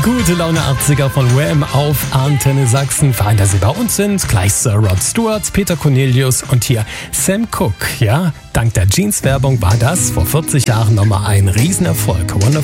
Gute Laune 80er von Wham auf Antenne Sachsen. Fein, dass Sie bei uns sind. Gleich Sir Rod Stewart, Peter Cornelius und hier Sam Cooke. Ja, dank der Jeans-Werbung war das vor 40 Jahren nochmal ein Riesenerfolg. Wonderful.